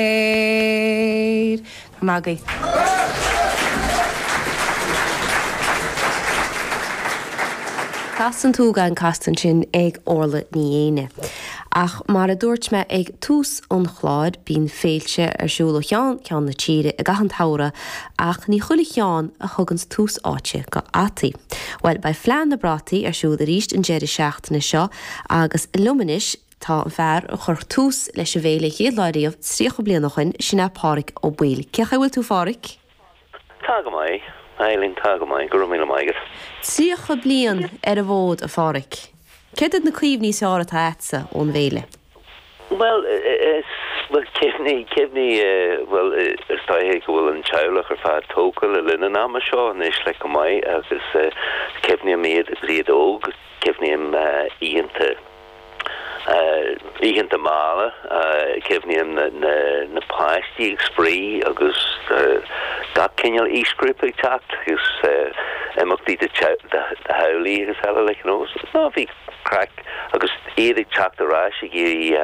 Maggie. Castan túga an castan sin ag orla ní dhéine. Ach mar a dúirt me ag tús an chláid bín féilte siúla chean na tíre a gahan tára ach ní chuala chean a thugans tús áite go átaí. Well, ba phlean na brataí siúla ríist an deireadh seachtaina seo agus lumanis tá an fearr a chur tús leis a bhéile chéad láiríomh tríocha bliana chuin sinna páric ó bhuail. Cecha bhfuil tú fáric? Tága mai, Eileen tága mai, gur míle maigas. Tríocha blian a bhód a fáric. Céad na cuimhní seára tá éitsa ón bhéile? Well, cefni, is táithe go bhfuil an teaghlach ar fad tócail a linn am seo an is le go mai agus cefni méad a bríad óg, cefni íhanta mála, cefni na páistí ag sprí agus gach cinneal ísgrip ag tacht agus imachtaí de haulaí agus eile le nó. Ná bhí crack agus iad ag tacht arás ag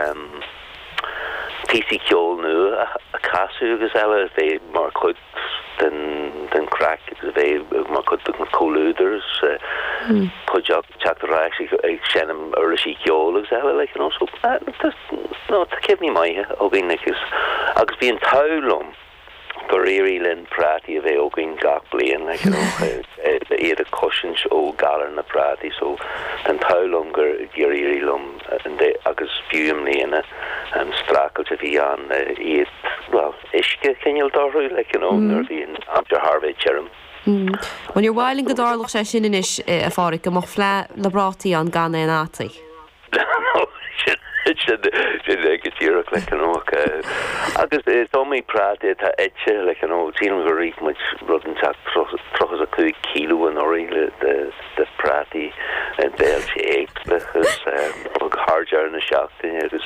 PC ceol nua a casú agus eile bhé mar chud den crack agus bhé mar chud na cólúders chuideach teach arás ag senam uirlisí ceol agus eile le nó. No, tá cefní maithe ó bhín agus bhí an tolum gur éirí linn prátaí a bheith ó bhín gach blian iad a cosins ó galar na prátaí so an tolum gur éirí lum agus fiúm líana stracailt a bhí an iad isce cinneal dorú le nar bhíon amtar Harvey Cherim. When you're whiling go dárlach sé sin inis a fáric go mo flá na brataí an gana an átaí. Sin agus tíach le agus is mí práte tá éite le tí go rí mu rudan trochas a 2 kilo an orí de prátaí déil sé éaglas hardjar na seachtain agus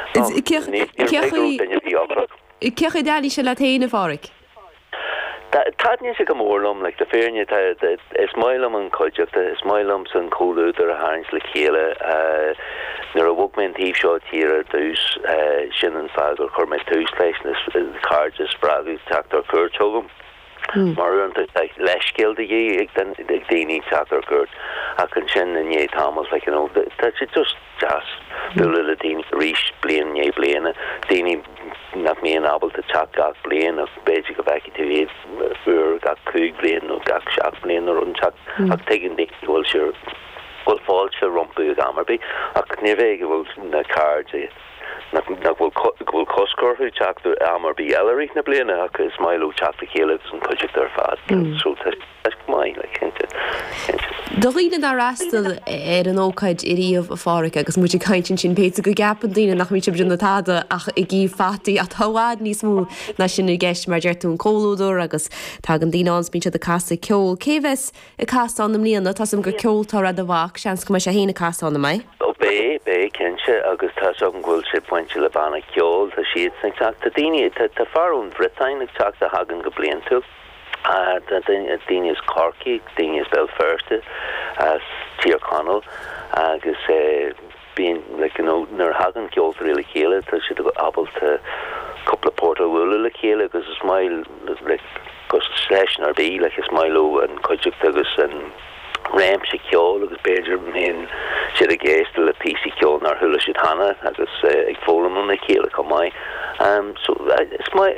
cecha dáilí se le taine fáric? Tadne se go mórlam le de féne is mailam an coideach is mailam san cóúidir a hains le chéile nar a bhogment híh seo tíar dús sin an fáil chur me tús leis card is braú teachtar cuairtógam mar an leiscéil de dhé ag daoine teachtar cuairt ach an sin in dhé Thomas le tá si just jazz dúla le daoine ríis blian dhé bliana daoine nach mé an abal te teach gach blian ach béidir go bheici tú éad fuair gach 2 blian nó gach 7 blian ar an teach ach tegann dé bhfuil siúr bhfuil fáil se rompu ag amarbí ach ní bhéh bhfuil na card bhfuil coscorthú teachú amarbí eilerí na bliana ach is mailú teach le chéile an coideach ar fad so mai le cinnte. Do riad ar rastal ar an ócaid i riomh a fáric agus muid caiintin sin péite go gapan daine nach muid brin natáda ach i gí fataí a táhád níos mú na sin i gceist mar deirtún cólúdor agus tá an daine ansmíte a casa ceol. Céhes i casán am líana tá sam gur ceoltá a bhach seans go sé héna casán na mai? Bé cinse agus tá an ghfuil sé pointse le banna ceol tá siad san teach tá daine tá farún Britain ag teach a hagan go blian tú. Daine is Corky, daine is Belfirste as Tír Connell agus bíon nar hagan ceol réile chéile tá si go abal tá coppla porta bhfuil le chéile agus is mail gus leis nar bí le is mailú an coideach agus an réim sé ceol agus béidir mén siad a géiste le PC ceol nar thula siad hana agus ag fólam na chéile go mai so is mai